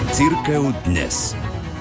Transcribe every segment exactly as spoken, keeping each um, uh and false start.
Cirkev dnes.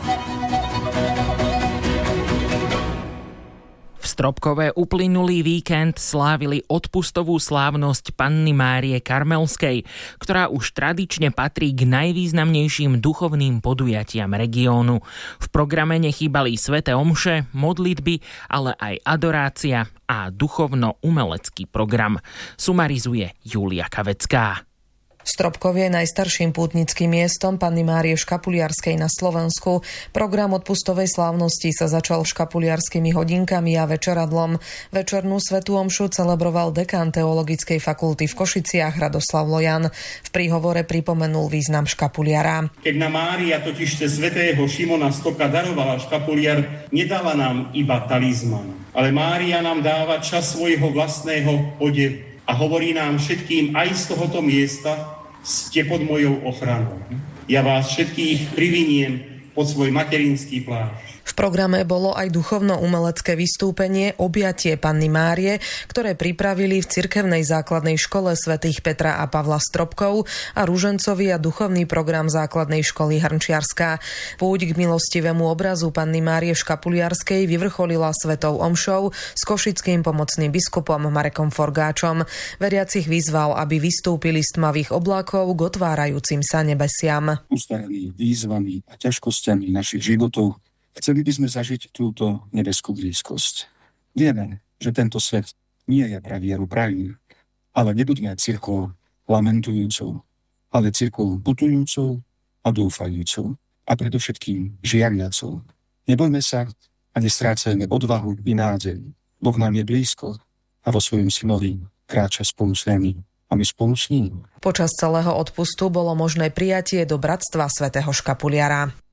V Stropkove uplynulý víkend slávili odpustovú slávnosť Panny Márie Karmelskej, ktorá už tradične patrí k najvýznamnejším duchovným podujatiam regiónu. V programe nechýbali sväté omše, modlitby, ale aj adorácia a duchovno-umelecký program. Sumarizuje Julia Kavecká. Stropkov je najstarším pútnickým miestom Panny Márie Škapuliarskej na Slovensku. Program odpustovej slávnosti sa začal škapuliarskými hodinkami a večeradlom. Večernú svätú omšu celebroval dekán Teologickej fakulty v Košiciach Radoslav Lojan. V príhovore pripomenul význam škapuliara. Keď nám Mária totiž cez svätého Šimona Stoka darovala škapuliar, nedala nám iba talizman, ale Mária nám dáva čas svojho vlastného odevu a hovorí nám všetkým aj z tohoto miesta: ste pod mojou ochranou. Ja vás všetkých priviniem pod svoj materinský plášť. V programe bolo aj duchovno-umelecké vystúpenie Objatie Panny Márie, ktoré pripravili v cirkevnej základnej škole svätých Petra a Pavla Stropkov a ružencový a duchovný program základnej školy Hrnčiarska. Púť k milostivému obrazu Panny Márie Škapuliarskej vyvrcholila svätou omšou s košickým pomocným biskupom Marekom Forgáčom. Veriacich vyzval, aby vystúpili z tmavých oblákov k otvárajúcim sa nebesiam. Ustarení výzvami a ťažkosťami našich životov chceli by sme zažiť túto nebeskú blízkosť. Vieme, že tento svet nie je pre vieru pravý, ale nebuďme cirkvou lamentujúcou, ale cirkvou putujúcou a dúfajúcou a predovšetkým žiariacou. Nebojme sa a nestrácajme odvahu i nádej. Boh nám je blízko a vo svojom synovi kráča spolu s nami a my spolu s ním. Počas celého odpustu bolo možné prijatie do bratstva svätého Škapuliara.